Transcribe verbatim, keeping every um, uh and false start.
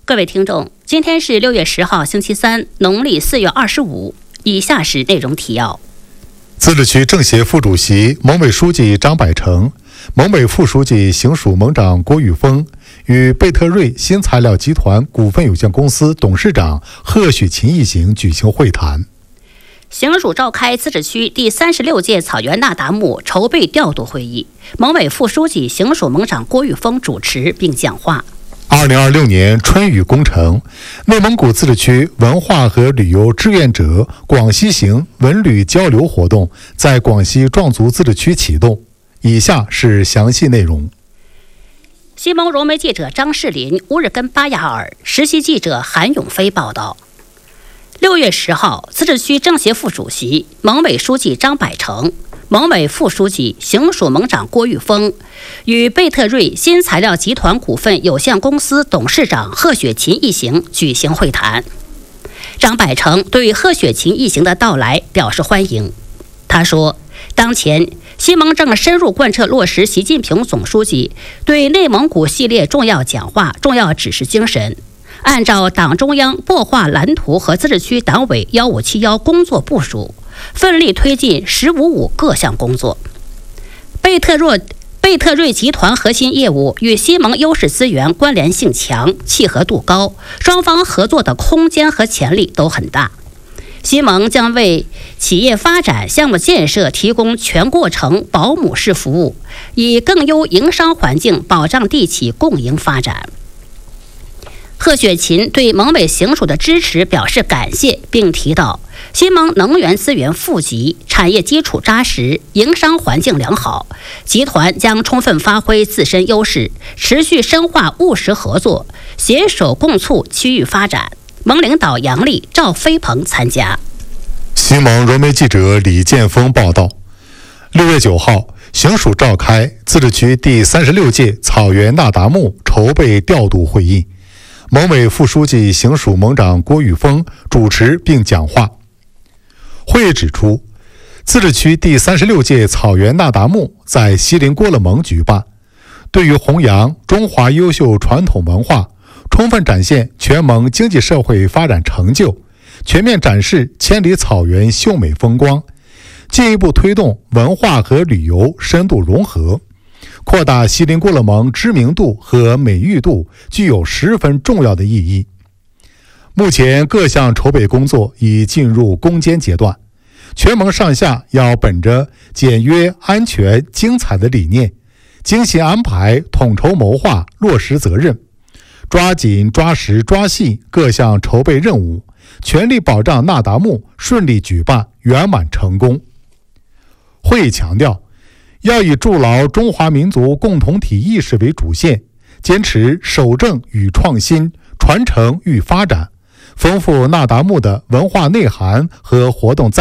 各位听众，今天是六月十号，星期三，农历四月二十五。以下是内容提要： 自治区政协副主席、盟委书记张百成，盟委副书记、行署盟长郭玉峰与贝特瑞新材料集团股份有限公司董事长贺雪琴一行举行会谈。 行署召开自治区第三十六届草原那达慕筹备调度会议，盟委副书记、行署盟长郭玉峰主持并讲话。 二零二六年春雨工程，内蒙古自治区文化和旅游志愿者广西行文旅交流活动在广西壮族自治区启动。以下是详细内容。 西蒙融媒记者张世林、乌日根巴雅尔，实习记者韩永飞报道。六月十号，自治区政协副主席、盟委书记张百成，盟委副书记、行署盟长郭玉峰与贝特瑞新材料集团股份有限公司董事长贺雪琴一行举行会谈。张百成对贺雪琴一行的到来表示欢迎。他说，当前西蒙正深入贯彻落实习近平总书记对内蒙古系列重要讲话、重要指示精神，按照党中央擘画蓝图和自治区党委幺五七幺工作部署，奋力推进“十五五”各项工作。贝特瑞贝特瑞集团核心业务与西蒙优势资源关联性强、契合度高，双方合作的空间和潜力都很大。西蒙将为企业发展、项目建设提供全过程保姆式服务，以更优营商环境保障地企共赢发展。贺雪琴对盟委行署的支持表示感谢，并提到，西蒙能源资源富集，产业基础扎实，营商环境良好，集团将充分发挥自身优势，持续深化务实合作，携手共促区域发展。盟领导杨丽、赵飞鹏参加。 西蒙融媒记者李建峰报道，六月九号，行署召开自治区第三十六届草原那达慕筹备调度会议。盟委副书记、行署盟长郭玉峰主持并讲话。会议指出，自治区第三十六届草原那达慕在锡林郭勒盟举办，对于弘扬中华优秀传统文化，充分展现全盟经济社会发展成就，全面展示千里草原秀美风光，进一步推动文化和旅游深度融合，扩大锡林郭勒盟知名度和美誉度，具有十分重要的意义。目前各项筹备工作已进入攻坚阶段，全盟上下要本着简约、安全、精彩的理念，精心安排、统筹谋划、落实责任，抓紧、抓实、抓细各项筹备任务，全力保障那达慕顺利举办、圆满成功。会议强调，要以筑牢中华民族共同体意识为主线，坚持守正与创新、传承与发展，丰富那达慕的文化内涵和活动在